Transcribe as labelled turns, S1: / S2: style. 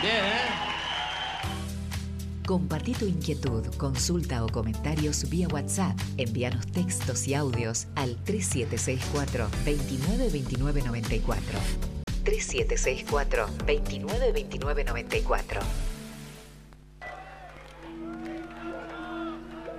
S1: Bien, ¿eh?
S2: Compartí tu inquietud, consulta o comentarios vía WhatsApp. Envíanos textos y audios al 3764 29 29 94. 3764 29 29 94.